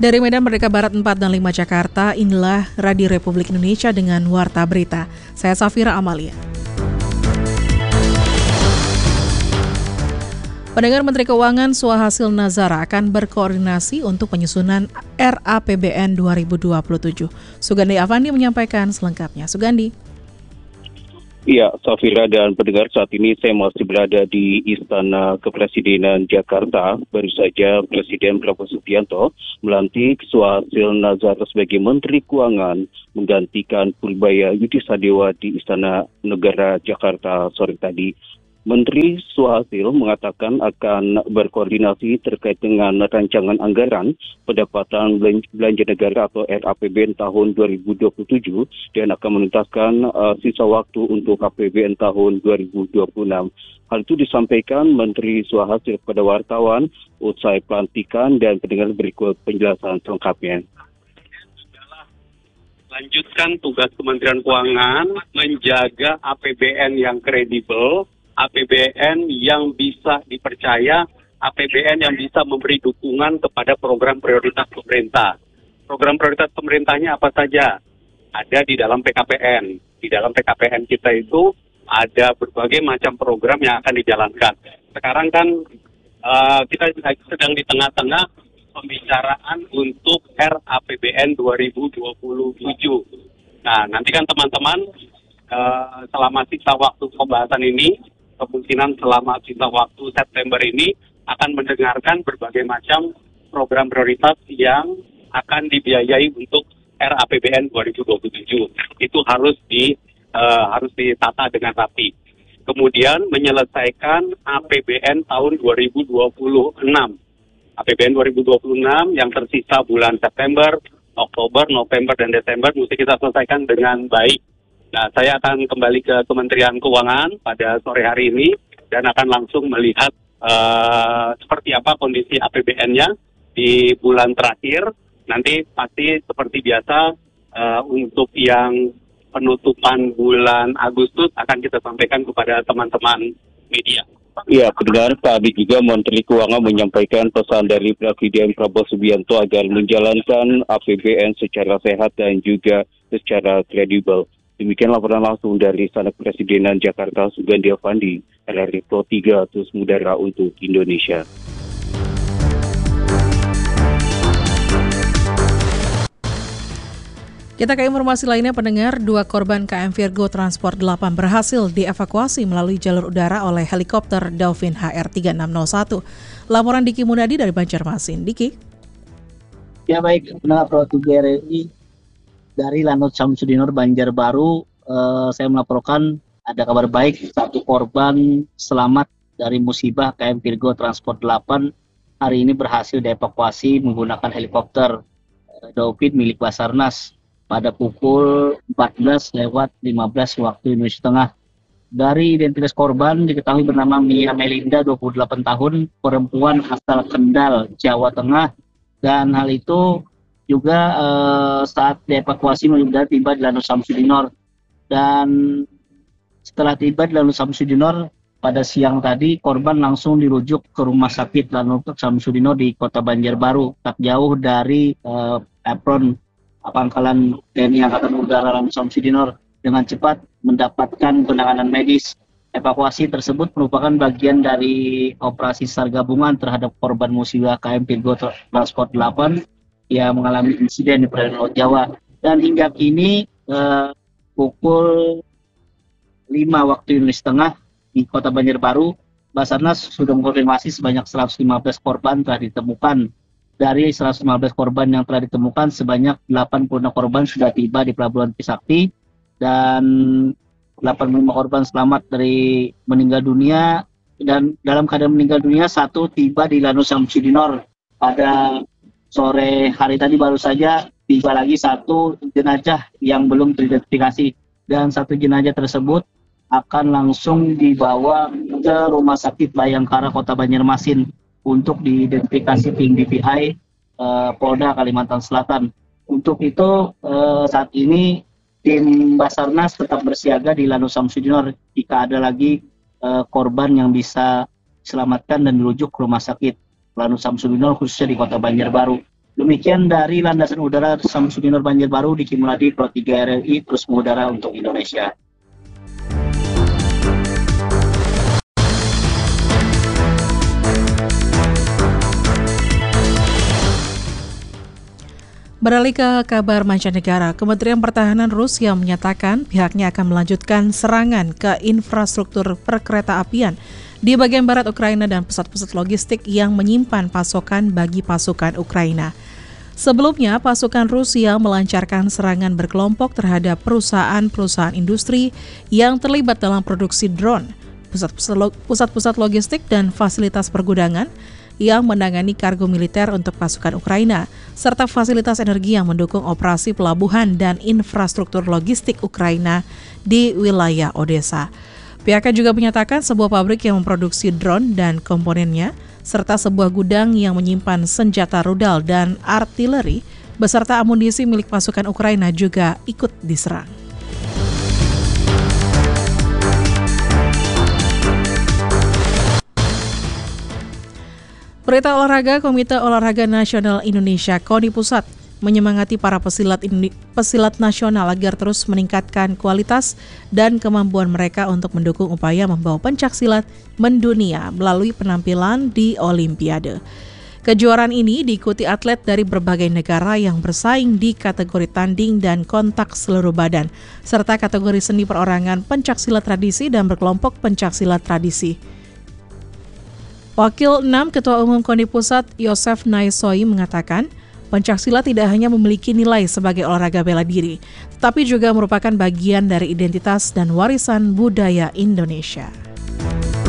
Dari Medan Merdeka Barat 4 dan 5 Jakarta, inilah Radio Republik Indonesia dengan Warta Berita. Saya Safira Amalia. Pendengar, Menteri Keuangan Suhasil Nazara akan berkoordinasi untuk penyusunan RAPBN 2027. Sugandi Avandi menyampaikan selengkapnya. Sugandi. Ya, Safira dan pendengar, saat ini saya masih berada di Istana Kepresidenan Jakarta. Baru saja Presiden Prabowo Subianto melantik Suhasil Nazara sebagai Menteri Keuangan menggantikan Purbaya Yudhisadewa di Istana Negara Jakarta sore tadi. Menteri Suhasil mengatakan akan berkoordinasi terkait dengan rancangan anggaran pendapatan belanja negara atau RAPBN tahun 2027 dan akan menuntaskan sisa waktu untuk APBN tahun 2026. Hal itu disampaikan Menteri Suhasil kepada wartawan usai pelantikan dan pendengar berikut penjelasan selengkapnya. Lanjutkan tugas Kementerian Keuangan menjaga APBN yang kredibel, APBN yang bisa dipercaya, APBN yang bisa memberi dukungan kepada program prioritas pemerintah. Program prioritas pemerintahnya apa saja? Ada di dalam PKPN. Di dalam PKPN kita itu ada berbagai macam program yang akan dijalankan. Sekarang kan kita sedang di tengah-tengah pembicaraan untuk RAPBN 2027. Nah, nanti kan teman-teman selama sisa waktu pembahasan ini, kemungkinan selama sisa waktu September ini akan mendengarkan berbagai macam program prioritas yang akan dibiayai untuk RAPBN 2027. Itu harus ditata dengan rapi. Kemudian menyelesaikan APBN tahun 2026. APBN 2026 yang tersisa bulan September, Oktober, November, dan Desember mesti kita selesaikan dengan baik. Nah, saya akan kembali ke Kementerian Keuangan pada sore hari ini dan akan langsung melihat seperti apa kondisi APBN-nya di bulan terakhir. Nanti pasti seperti biasa untuk yang penutupan bulan Agustus akan kita sampaikan kepada teman-teman media. Ya, pendengar, tadi juga Menteri Keuangan menyampaikan pesan dari Presiden Prabowo Subianto agar menjalankan APBN secara sehat dan juga secara kredibel. Demikian laporan langsung dari Istana Kepresidenan Jakarta, Sugandi Avandi, RRI Pro 3 Terus Mudara untuk Indonesia. Kita ke informasi lainnya, pendengar. 2 korban KM Virgo Transport 8 berhasil dievakuasi melalui jalur udara oleh helikopter Dolphin HR3601. Laporan Diki Munadi dari Banjarmasin. Diki. Ya baik, pendengar Pro 3 RRI. Dari Lanut Samsudinor Banjarbaru, saya melaporkan ada kabar baik, 1 korban selamat dari musibah KM Virgo Transport 8 hari ini berhasil dievakuasi menggunakan helikopter Dolphin milik Basarnas pada pukul 14:15 waktu Indonesia Tengah. Dari identitas korban diketahui bernama Mia Melinda, 28 tahun, perempuan asal Kendal, Jawa Tengah, dan hal itu juga saat dievakuasi sudah tiba di Lanut Samsudinor, dan setelah tiba di Lanut Samsudinor pada siang tadi korban langsung dirujuk ke rumah sakit Lanut Samsudinor di Kota Banjarbaru, tak jauh dari apron pangkalan TNI Angkatan Udara Lanut Samsudinor, dengan cepat mendapatkan penanganan medis. Evakuasi tersebut merupakan bagian dari operasi SAR gabungan terhadap korban musibah KM Virgo Transport 8 yang mengalami insiden di perairan Laut Jawa. Dan hingga kini pukul 5 waktu Indonesia Tengah di Kota Banjarbaru, Basarnas sudah mengkonfirmasi sebanyak 115 korban telah ditemukan. Dari 115 korban yang telah ditemukan, sebanyak 86 korban sudah tiba di Pelabuhan Trisakti, dan 85 korban selamat dari meninggal dunia, dan dalam keadaan meninggal dunia 1 tiba di Lanut Samsudinor. Pada sore hari tadi baru saja tiba lagi 1 jenazah yang belum teridentifikasi, dan 1 jenazah tersebut akan langsung dibawa ke Rumah Sakit Bayangkara Kota Banjarmasin untuk diidentifikasi tim DPI Polda Kalimantan Selatan. Untuk itu saat ini tim Basarnas tetap bersiaga di Lanut Samsudinor jika ada lagi korban yang bisa diselamatkan dan dirujuk ke rumah sakit Lanut Samsudinor khususnya di Kota Banjarbaru. Demikian dari Landasan Udara Samsudinur Banjarbaru, Diki Muladi, Pro 3 RRI, terus mengudara untuk Indonesia. Beralih ke kabar mancanegara, Kementerian Pertahanan Rusia menyatakan pihaknya akan melanjutkan serangan ke infrastruktur perkereta-apian di bagian barat Ukraina dan pusat-pusat logistik yang menyimpan pasokan bagi pasukan Ukraina. Sebelumnya, pasukan Rusia melancarkan serangan berkelompok terhadap perusahaan-perusahaan industri yang terlibat dalam produksi drone, pusat-pusat logistik dan fasilitas pergudangan yang menangani kargo militer untuk pasukan Ukraina, serta fasilitas energi yang mendukung operasi pelabuhan dan infrastruktur logistik Ukraina di wilayah Odessa. Pihaknya juga menyatakan sebuah pabrik yang memproduksi drone dan komponennya, serta sebuah gudang yang menyimpan senjata rudal dan artileri, beserta amunisi milik pasukan Ukraina juga ikut diserang. Berita olahraga, Komite Olahraga Nasional Indonesia KONI Pusat menyemangati para pesilat nasional agar terus meningkatkan kualitas dan kemampuan mereka untuk mendukung upaya membawa pencaksilat mendunia melalui penampilan di Olimpiade. Kejuaraan ini diikuti atlet dari berbagai negara yang bersaing di kategori tanding dan kontak seluruh badan, serta kategori seni perorangan pencaksilat tradisi dan berkelompok pencaksilat tradisi. Wakil 6 Ketua Umum KONI Pusat Yosef Naisoi mengatakan, pencaksilat tidak hanya memiliki nilai sebagai olahraga bela diri, tetapi juga merupakan bagian dari identitas dan warisan budaya Indonesia.